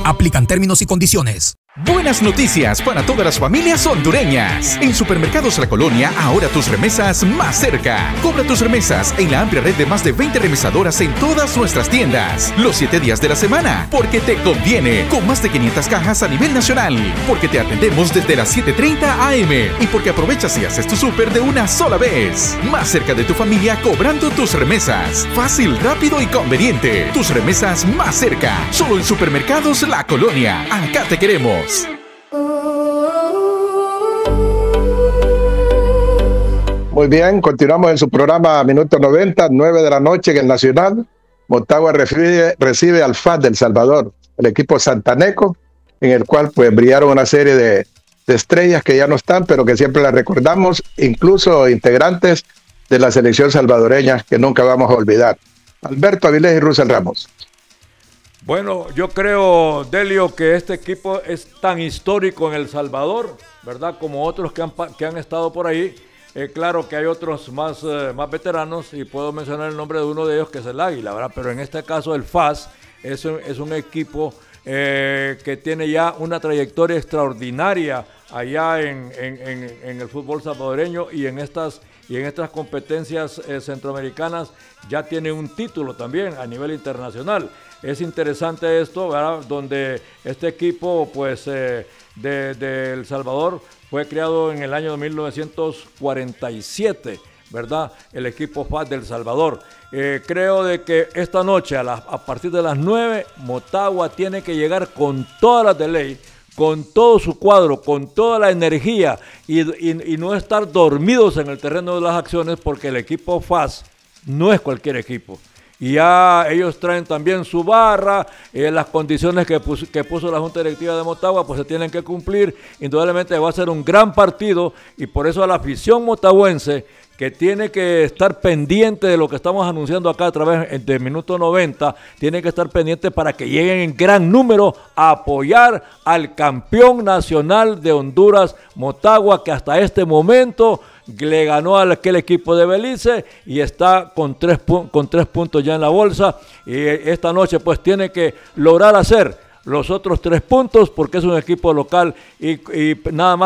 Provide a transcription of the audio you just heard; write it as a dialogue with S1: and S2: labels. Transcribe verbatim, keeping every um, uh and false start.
S1: Aplican términos y condiciones.
S2: Buenas noticias para todas las familias hondureñas. En Supermercados La Colonia, ahora tus remesas más cerca. Cobra tus remesas en la amplia red de más de veinte remesadoras en todas nuestras tiendas. Los siete días de la semana, porque te conviene. Con más de quinientas cajas a nivel nacional. Porque te atendemos desde las siete treinta a eme. Y porque aprovechas y haces tu súper de una sola vez. Más cerca de tu familia cobrando tus remesas. Fácil, rápido y conveniente. Tus remesas más cerca. Solo en Supermercados La Colonia. Acá te queremos.
S3: Muy bien, continuamos en su programa Minuto noventa, nueve de la noche en el Nacional. Motagua recibe, recibe al F A S de El Salvador, el equipo santaneco, en el cual pues brillaron una serie de, de estrellas que ya no están, pero que siempre las recordamos, incluso integrantes de la selección salvadoreña que nunca vamos a olvidar. Alberto Avilés y Russell Ramos.
S4: Bueno, yo creo, Delio, que este equipo es tan histórico en El Salvador, ¿verdad? Como otros que han, que han estado por ahí. Eh, claro que hay otros más, eh, más veteranos y puedo mencionar el nombre de uno de ellos que es el Águila, ¿verdad? Pero en este caso el F A S es un, es un equipo eh, que tiene ya una trayectoria extraordinaria allá en, en, en, en el fútbol salvadoreño y en estas, y en estas competencias eh, centroamericanas ya tiene un título también a nivel internacional. Es interesante esto, ¿verdad? Donde este equipo pues, eh, de, de El Salvador fue creado en el año mil novecientos cuarenta y siete, ¿verdad? El equipo F A S de El Salvador. Eh, creo de que esta noche, a, la, a partir de las nueve, Motagua tiene que llegar con todas las de ley, con todo su cuadro, con toda la energía y, y, y no estar dormidos en el terreno de las acciones, porque el equipo F A S no es cualquier equipo. Y ya ellos traen también su barra, eh, las condiciones que puso, que puso la Junta Directiva de Motagua pues se tienen que cumplir. Indudablemente va a ser un gran partido y por eso a la afición motahuense, que tiene que estar pendiente de lo que estamos anunciando acá a través de Minuto noventa, tiene que estar pendiente para que lleguen en gran número a apoyar al campeón nacional de Honduras, Motagua, que hasta este momento le ganó a aquel equipo de Belice y está con tres, con tres puntos ya en la bolsa, y esta noche pues tiene que lograr hacer los otros tres puntos porque es un equipo local y, y nada más